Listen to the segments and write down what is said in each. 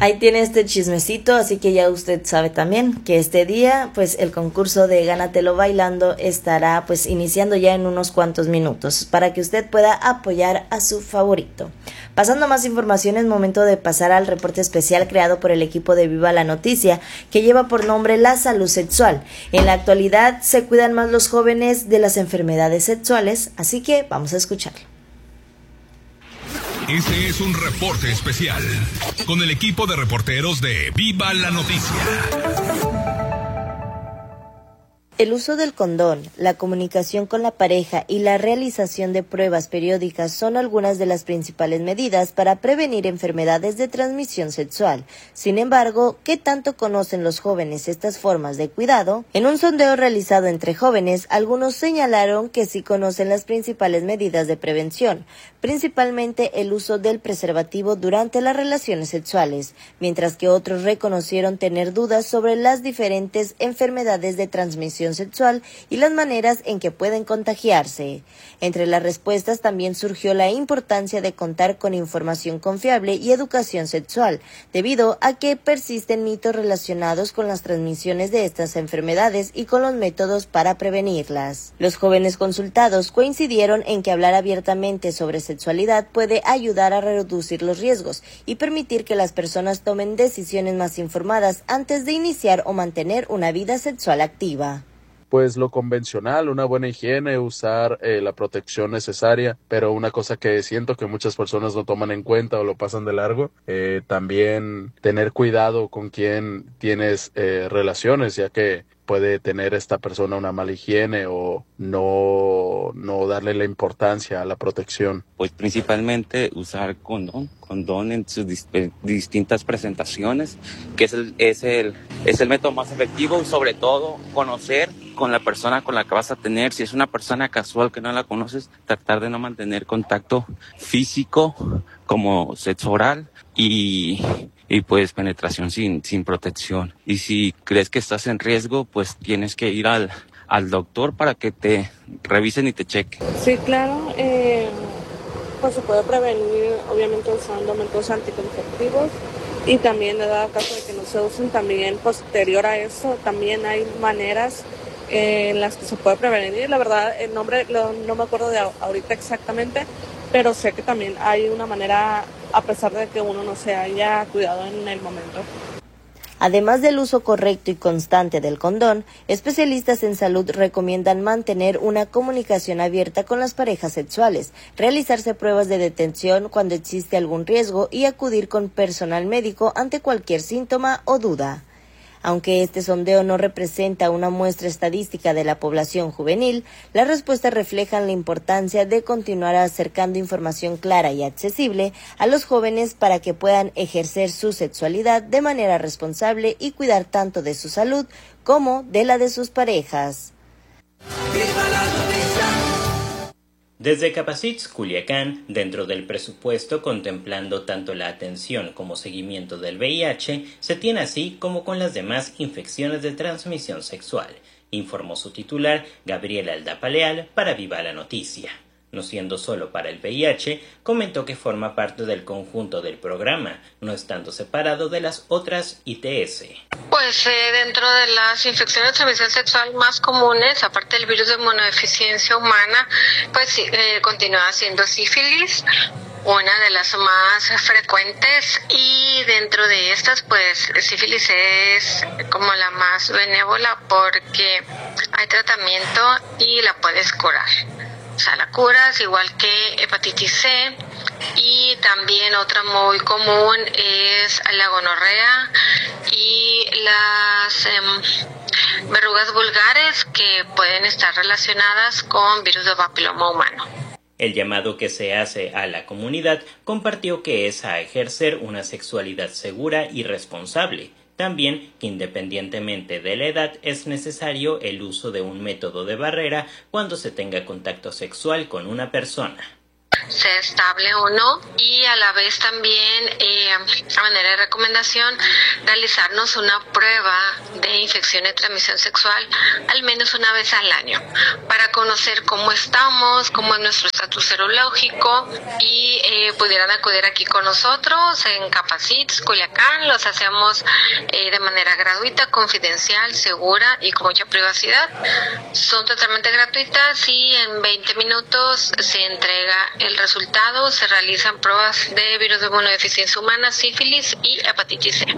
Ahí tiene este chismecito, así que ya usted sabe también que este día, pues el concurso de Gánatelo Bailando estará pues iniciando ya en unos cuantos minutos para que usted pueda apoyar a su favorito. Pasando a más información, es momento de pasar al reporte especial creado por el equipo de Viva la Noticia, que lleva por nombre La Salud Sexual. En la actualidad se cuidan más los jóvenes de las enfermedades sexuales, así que vamos a escucharlo. Este es un reporte especial con el equipo de reporteros de Viva la Noticia. El uso del condón, la comunicación con la pareja y la realización de pruebas periódicas son algunas de las principales medidas para prevenir enfermedades de transmisión sexual. Sin embargo, ¿qué tanto conocen los jóvenes estas formas de cuidado? En un sondeo realizado entre jóvenes, algunos señalaron que sí conocen las principales medidas de prevención, principalmente el uso del preservativo durante las relaciones sexuales, mientras que otros reconocieron tener dudas sobre las diferentes enfermedades de transmisión sexual y las maneras en que pueden contagiarse. Entre las respuestas también surgió la importancia de contar con información confiable y educación sexual, debido a que persisten mitos relacionados con las transmisiones de estas enfermedades y con los métodos para prevenirlas. Los jóvenes consultados coincidieron en que hablar abiertamente sobre sexualidad puede ayudar a reducir los riesgos y permitir que las personas tomen decisiones más informadas antes de iniciar o mantener una vida sexual activa. Pues lo convencional, una buena higiene, usar la protección necesaria, pero una cosa que siento que muchas personas no toman en cuenta o lo pasan de largo, también tener cuidado con quién tienes relaciones, ya que puede tener esta persona una mala higiene o no darle la importancia a la protección. Pues principalmente usar condón en sus distintas presentaciones, que es el método más efectivo, y sobre todo conocer con la persona con la que vas a tener. Si es una persona casual que no la conoces, tratar de no mantener contacto físico como sexo oral y pues penetración sin protección. Y si crees que estás en riesgo, pues tienes que ir al doctor para que te revisen y te chequen. Sí, claro, pues se puede prevenir obviamente usando métodos anticonceptivos, y también dado caso de que no se usen, también posterior a eso también hay maneras en las que se puede prevenir. La verdad, el nombre no me acuerdo de ahorita exactamente, pero sé que también hay una manera, a pesar de que uno no se haya cuidado en el momento. Además del uso correcto y constante del condón, especialistas en salud recomiendan mantener una comunicación abierta con las parejas sexuales, realizarse pruebas de detención cuando existe algún riesgo y acudir con personal médico ante cualquier síntoma o duda. Aunque este sondeo no representa una muestra estadística de la población juvenil, las respuestas reflejan la importancia de continuar acercando información clara y accesible a los jóvenes para que puedan ejercer su sexualidad de manera responsable y cuidar tanto de su salud como de la de sus parejas. Desde Capacitz, Culiacán, dentro del presupuesto contemplando tanto la atención como seguimiento del VIH, se tiene así como con las demás infecciones de transmisión sexual, informó su titular, Gabriela Aldapaleal, para Viva la Noticia. No siendo solo para el VIH, comentó que forma parte del conjunto del programa, no estando separado de las otras ITS. Pues dentro de las infecciones de transmisión sexual más comunes, aparte del virus de inmunodeficiencia humana, pues continúa siendo sífilis, una de las más frecuentes, y dentro de estas pues sífilis es como la más benévola porque hay tratamiento y la puedes curar. O sea, la curas igual que hepatitis C, y también otra muy común es la gonorrea y las verrugas vulgares, que pueden estar relacionadas con virus de papiloma humano. El llamado que se hace a la comunidad compartió que es a ejercer una sexualidad segura y responsable. También que independientemente de la edad es necesario el uso de un método de barrera cuando se tenga contacto sexual con una persona. sea estable o no, y a la vez también, a manera de recomendación, realizarnos una prueba de infección de transmisión sexual al menos una vez al año para conocer cómo estamos, cómo es nuestro estatus serológico, y pudieran acudir aquí con nosotros en Capacits, Culiacán. Los hacemos de manera gratuita, confidencial, segura y con mucha privacidad. Son totalmente gratuitas y en 20 minutos se entrega el resultado. Se realizan pruebas de virus de inmunodeficiencia humana, sífilis y hepatitis C.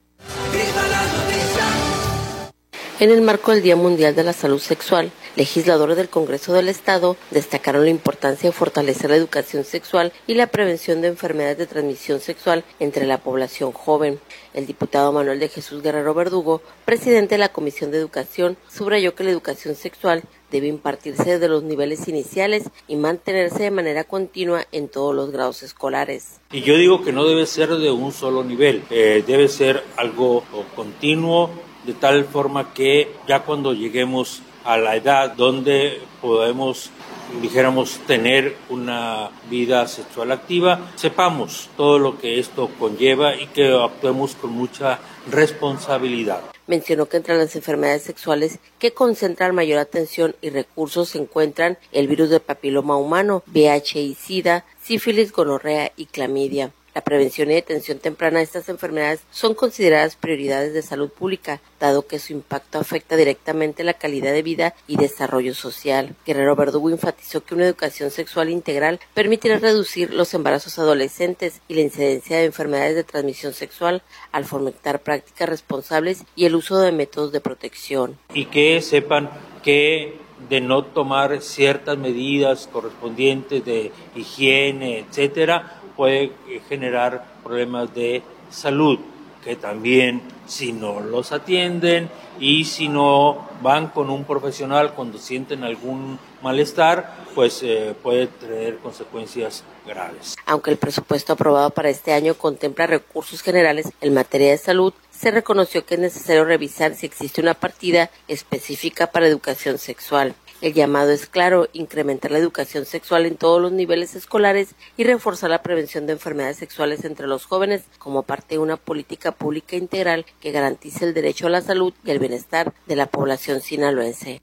En el marco del Día Mundial de la Salud Sexual, legisladores del Congreso del Estado destacaron la importancia de fortalecer la educación sexual y la prevención de enfermedades de transmisión sexual entre la población joven. El diputado Manuel de Jesús Guerrero Verdugo, presidente de la Comisión de Educación, subrayó que la educación sexual debe impartirse desde los niveles iniciales y mantenerse de manera continua en todos los grados escolares. Y yo digo que no debe ser de un solo nivel, debe ser algo continuo, de tal forma que ya cuando lleguemos a la edad donde podemos, dijéramos, tener una vida sexual activa, sepamos todo lo que esto conlleva y que actuemos con mucha responsabilidad. Mencionó que entre las enfermedades sexuales que concentran mayor atención y recursos se encuentran el virus del papiloma humano, VIH y SIDA, sífilis, gonorrea y clamidia. La prevención y detención temprana de estas enfermedades son consideradas prioridades de salud pública, dado que su impacto afecta directamente la calidad de vida y desarrollo social. Guerrero Verdugo enfatizó que una educación sexual integral permitirá reducir los embarazos adolescentes y la incidencia de enfermedades de transmisión sexual al fomentar prácticas responsables y el uso de métodos de protección. Y que sepan que de no tomar ciertas medidas correspondientes de higiene, etcétera, puede generar problemas de salud, que también si no los atienden y si no van con un profesional cuando sienten algún malestar, pues puede tener consecuencias graves. Aunque el presupuesto aprobado para este año contempla recursos generales en materia de salud, se reconoció que es necesario revisar si existe una partida específica para educación sexual. El llamado es claro: incrementar la educación sexual en todos los niveles escolares y reforzar la prevención de enfermedades sexuales entre los jóvenes como parte de una política pública integral que garantice el derecho a la salud y el bienestar de la población sinaloense.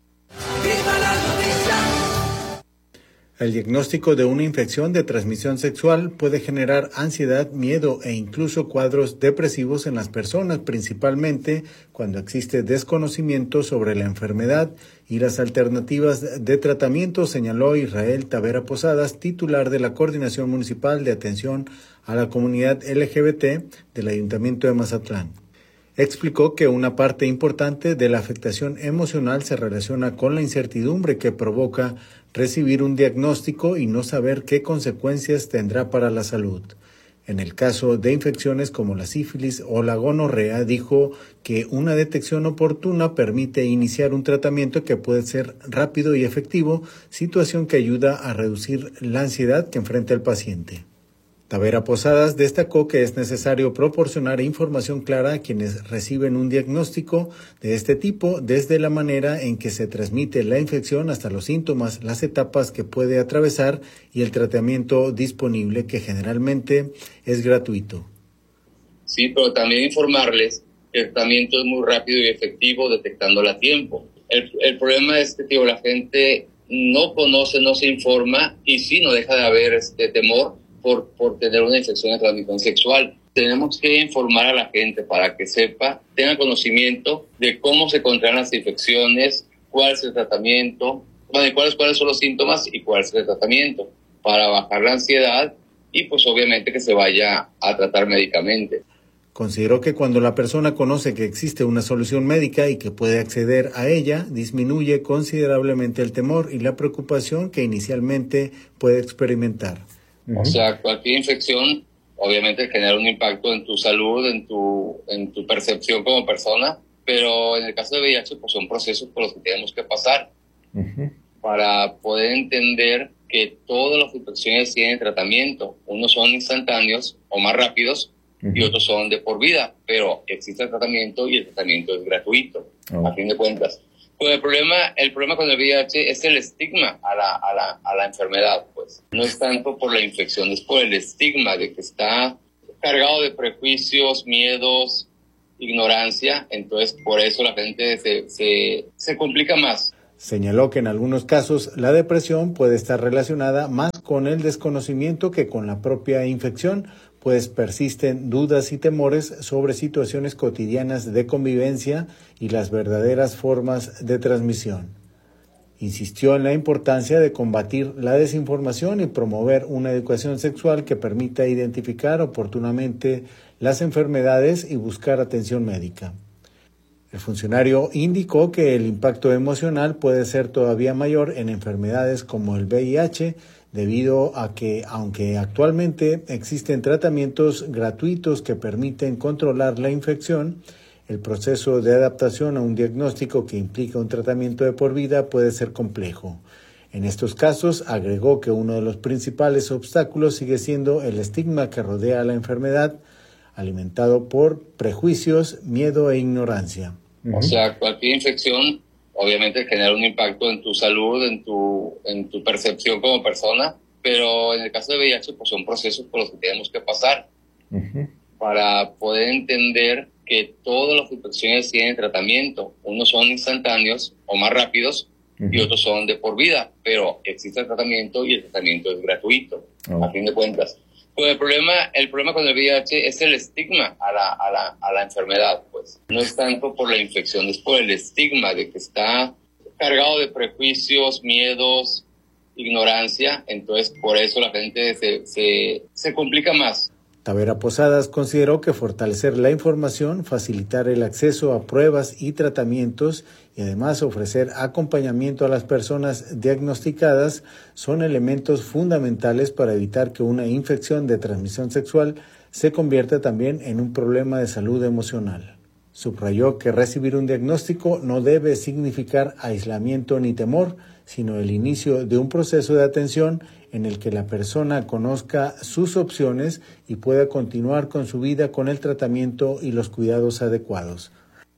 El diagnóstico de una infección de transmisión sexual puede generar ansiedad, miedo e incluso cuadros depresivos en las personas, principalmente cuando existe desconocimiento sobre la enfermedad y las alternativas de tratamiento, señaló Israel Tavera Posadas, titular de la Coordinación Municipal de Atención a la Comunidad LGBT del Ayuntamiento de Mazatlán. Explicó que una parte importante de la afectación emocional se relaciona con la incertidumbre que provoca recibir un diagnóstico y no saber qué consecuencias tendrá para la salud. En el caso de infecciones como la sífilis o la gonorrea, dijo que una detección oportuna permite iniciar un tratamiento que puede ser rápido y efectivo, situación que ayuda a reducir la ansiedad que enfrenta el paciente. Tavera Posadas destacó que es necesario proporcionar información clara a quienes reciben un diagnóstico de este tipo, desde la manera en que se transmite la infección hasta los síntomas, las etapas que puede atravesar y el tratamiento disponible, que generalmente es gratuito. Sí, pero también informarles que el tratamiento es muy rápido y efectivo, detectándola a tiempo. El problema es que la gente no conoce, no se informa y sí, no deja de haber temor por tener una infección de transmisión sexual. Tenemos que informar a la gente para que sepa, tenga conocimiento de cómo se contraen las infecciones, cuál es el tratamiento, cuáles son los síntomas y cuál es el tratamiento, para bajar la ansiedad y pues obviamente que se vaya a tratar médicamente. Consideró que cuando la persona conoce que existe una solución médica y que puede acceder a ella, disminuye considerablemente el temor y la preocupación que inicialmente puede experimentar. O sea, cualquier infección obviamente genera un impacto en tu salud, en tu percepción como persona, pero en el caso de VIH pues son procesos por los que tenemos que pasar para poder entender que todas las infecciones tienen tratamiento. Unos son instantáneos o más rápidos y otros son de por vida, pero existe el tratamiento y el tratamiento es gratuito, a fin de cuentas. Pues el problema con el VIH es el estigma a la enfermedad, pues. No es tanto por la infección, es por el estigma de que está cargado de prejuicios, miedos, ignorancia. Entonces, por eso la gente se complica más. Señaló que en algunos casos la depresión puede estar relacionada más con el desconocimiento que con la propia infección, pues persisten dudas y temores sobre situaciones cotidianas de convivencia y las verdaderas formas de transmisión. Insistió en la importancia de combatir la desinformación y promover una educación sexual que permita identificar oportunamente las enfermedades y buscar atención médica. El funcionario indicó que el impacto emocional puede ser todavía mayor en enfermedades como el VIH, debido a que, aunque actualmente existen tratamientos gratuitos que permiten controlar la infección, el proceso de adaptación a un diagnóstico que implica un tratamiento de por vida puede ser complejo. En estos casos, agregó que uno de los principales obstáculos sigue siendo el estigma que rodea a la enfermedad, alimentado por prejuicios, miedo e ignorancia. O sea, cualquier infección obviamente genera un impacto en tu salud, en tu percepción como persona, pero en el caso de VIH pues son procesos por los que tenemos que pasar para poder entender que todas las infecciones tienen tratamiento. Unos son instantáneos o más rápidos y otros son de por vida, pero existe el tratamiento y el tratamiento es gratuito, a fin de cuentas. Pues el problema con el VIH es el estigma a la enfermedad, pues. No es tanto por la infección, es por el estigma de que está cargado de prejuicios, miedos, ignorancia. Entonces, por eso la gente se complica más. Tavera Posadas consideró que fortalecer la información, facilitar el acceso a pruebas y tratamientos y además ofrecer acompañamiento a las personas diagnosticadas son elementos fundamentales para evitar que una infección de transmisión sexual se convierta también en un problema de salud emocional. Subrayó que recibir un diagnóstico no debe significar aislamiento ni temor, sino el inicio de un proceso de atención en el que la persona conozca sus opciones y pueda continuar con su vida con el tratamiento y los cuidados adecuados.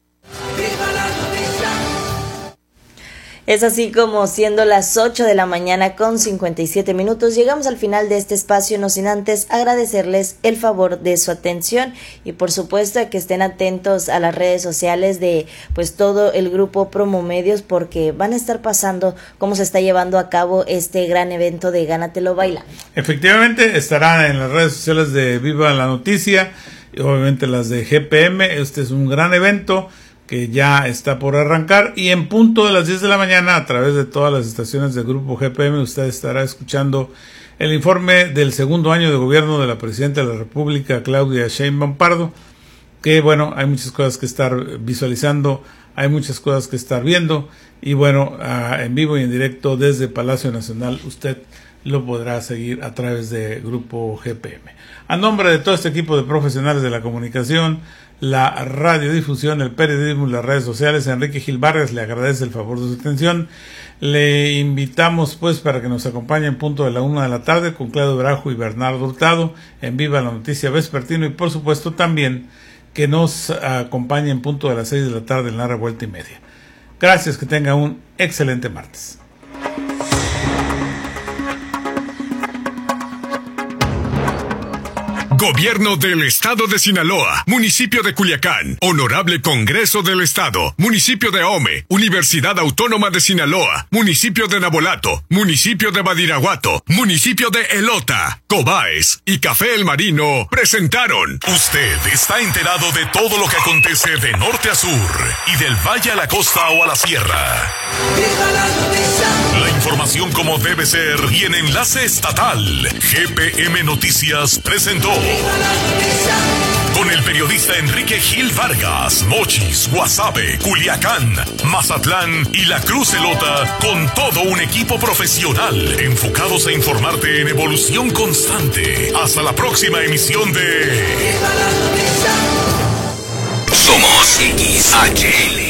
Es así como, siendo las 8 de la mañana con 57 minutos, llegamos al final de este espacio, no sin antes agradecerles el favor de su atención y por supuesto que estén atentos a las redes sociales de pues todo el grupo Promomedios, porque van a estar pasando cómo se está llevando a cabo este gran evento de Gánatelo Bailando. Efectivamente, estarán en las redes sociales de Viva la Noticia y obviamente las de GPM. Este es un gran evento que ya está por arrancar y en punto de las 10 de la mañana a través de todas las estaciones del Grupo GPM usted estará escuchando el informe del segundo año de gobierno de la Presidenta de la República, Claudia Sheinbaum Pardo, que bueno, hay muchas cosas que estar visualizando, hay muchas cosas que estar viendo y bueno, en vivo y en directo desde Palacio Nacional usted lo podrá seguir a través de Grupo GPM. A nombre de todo este equipo de profesionales de la comunicación, la radiodifusión, el periodismo y las redes sociales, Enrique Gil Vargas le agradece el favor de su atención. Le invitamos pues para que nos acompañe en punto de la 1 de la tarde con Claudio Brajo y Bernardo Hurtado en Viva la Noticia Vespertino y por supuesto también que nos acompañe en punto de las 6 de la tarde en la Revuelta y Media. Gracias, que tenga un excelente martes. Gobierno del Estado de Sinaloa, Municipio de Culiacán, Honorable Congreso del Estado, Municipio de Ahome, Universidad Autónoma de Sinaloa, Municipio de Nabolato, Municipio de Badiraguato, Municipio de Elota, Cobaes y Café El Marino presentaron. Usted está enterado de todo lo que acontece de norte a sur y del valle a la costa o a la sierra. La información como debe ser y en enlace estatal. GPM Noticias presentó. Con el periodista Enrique Gil Vargas, Mochis, Guasave, Culiacán, Mazatlán y La Cruz Elota, con todo un equipo profesional enfocados a informarte en evolución constante. Hasta la próxima emisión de... Somos XHL.